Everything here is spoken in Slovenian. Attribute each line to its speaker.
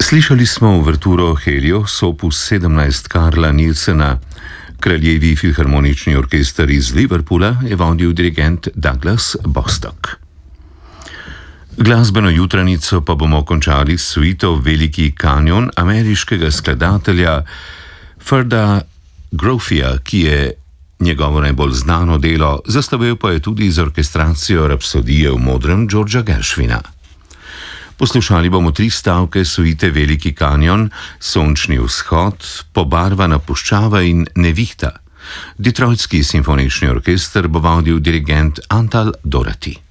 Speaker 1: Slišali smo uverturo Helios opus 17 Karla Nielsena. Kraljevi filharmonični orkester iz Liverpoola je vodil dirigent Douglas Bostock. Glasbeno jutranico pa bomo končali s suito Veliki kanjon ameriškega skladatelja Ferda Grofija, ki je njegovo najbolj znano delo, zastavel pa je tudi z orkestracijo Rapsodije v modrem Georgea Gershwina. Poslušali bomo 3 stavke suite Veliki kanjon, Sončni vzhod, Pobarvana puščava in Nevihta. Detroitski simfonični orkester bo vodil dirigent Antal Doherty.